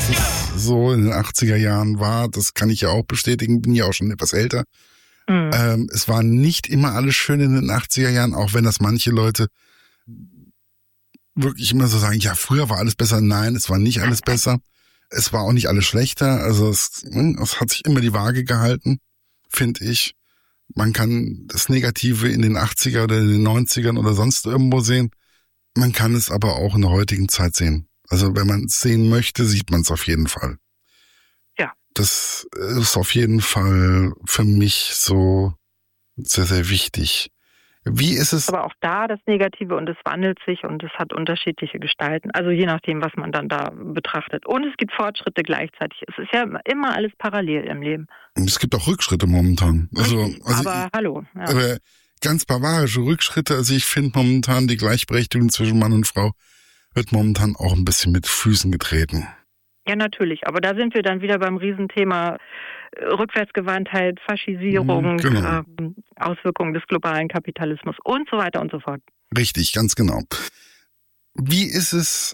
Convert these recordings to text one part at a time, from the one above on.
dass es so in den 80er Jahren war. Das kann ich ja auch bestätigen, bin ja auch schon etwas älter. Es war nicht immer alles schön in den 80er Jahren, auch wenn das manche Leute wirklich immer so sagen, ja, früher war alles besser. Nein, es war nicht alles besser. Es war auch nicht alles schlechter. Also es hat sich immer die Waage gehalten, finde ich. Man kann das Negative in den 80er oder in den 90ern oder sonst irgendwo sehen. Man kann es aber auch in der heutigen Zeit sehen. Also wenn man es sehen möchte, sieht man es auf jeden Fall. Ja. Das ist auf jeden Fall für mich so sehr, sehr wichtig. Wie ist es? Aber auch da das Negative und es wandelt sich und es hat unterschiedliche Gestalten. Also je nachdem, was man dann da betrachtet. Und es gibt Fortschritte gleichzeitig. Es ist ja immer alles parallel im Leben. Es gibt auch Rückschritte momentan. Aber hallo. Ja. Aber ganz barbarische Rückschritte. Also ich finde momentan die Gleichberechtigung zwischen Mann und Frau wird momentan auch ein bisschen mit Füßen getreten. Ja, natürlich. Aber da sind wir dann wieder beim Riesenthema Rückwärtsgewandtheit, Faschisierung, Genau. Auswirkungen des globalen Kapitalismus und so weiter und so fort. Richtig, ganz genau. Wie ist es,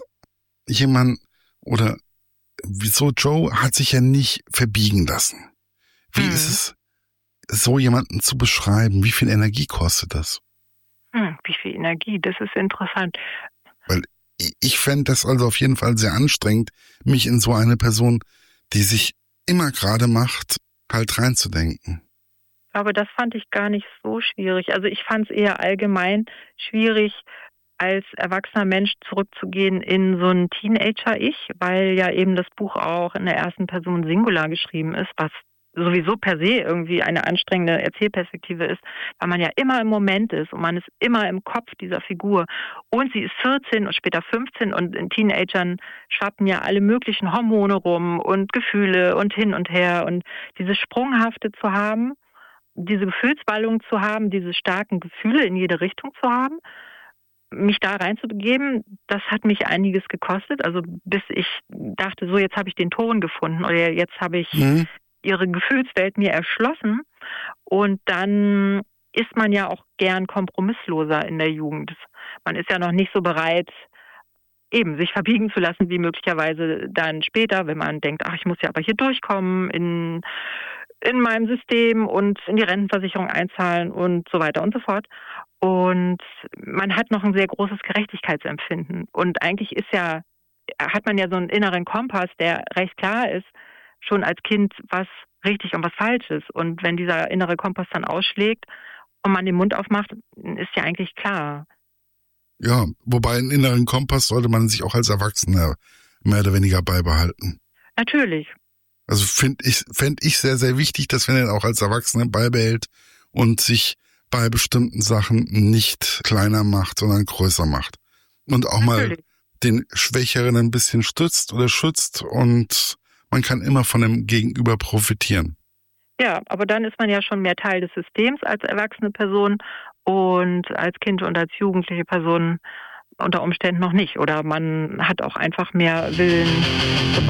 wieso Joe hat sich ja nicht verbiegen lassen? Wie ist es, so jemanden zu beschreiben? Wie viel Energie kostet das? Wie viel Energie? Das ist interessant. Weil ich fände das also auf jeden Fall sehr anstrengend, mich in so eine Person, die sich immer gerade macht, halt reinzudenken. Aber das fand ich gar nicht so schwierig. Also ich fand es eher allgemein schwierig, als erwachsener Mensch zurückzugehen in so ein Teenager-Ich, weil ja eben das Buch auch in der ersten Person Singular geschrieben ist, was sowieso per se irgendwie eine anstrengende Erzählperspektive ist, weil man ja immer im Moment ist und man ist immer im Kopf dieser Figur. Und sie ist 14 und später 15 und in Teenagern schwappen ja alle möglichen Hormone rum und Gefühle und hin und her. Und dieses Sprunghafte zu haben, diese Gefühlsballung zu haben, diese starken Gefühle in jede Richtung zu haben, mich da reinzubegeben, das hat mich einiges gekostet. Also bis ich dachte, so jetzt habe ich den Ton gefunden oder jetzt habe ich ihre Gefühlswelt mir erschlossen. Und dann ist man ja auch gern kompromissloser in der Jugend. Man ist ja noch nicht so bereit, eben sich verbiegen zu lassen, wie möglicherweise dann später, wenn man denkt, ach, ich muss ja aber hier durchkommen in meinem System und in die Rentenversicherung einzahlen und so weiter und so fort. Und man hat noch ein sehr großes Gerechtigkeitsempfinden. Und eigentlich hat man ja so einen inneren Kompass, der recht klar ist, schon als Kind, was richtig und was falsch ist. Und wenn dieser innere Kompass dann ausschlägt und man den Mund aufmacht, ist ja eigentlich klar. Ja, wobei einen inneren Kompass sollte man sich auch als Erwachsener mehr oder weniger beibehalten. Natürlich. Also fänd ich sehr, sehr wichtig, dass man den auch als Erwachsener beibehält und sich bei bestimmten Sachen nicht kleiner macht, sondern größer macht. Und auch Natürlich. mal den Schwächeren ein bisschen stützt oder schützt und man kann immer von dem Gegenüber profitieren. Ja, aber dann ist man ja schon mehr Teil des Systems als erwachsene Person und als Kind und als jugendliche Person unter Umständen noch nicht. Oder man hat auch einfach mehr Willen,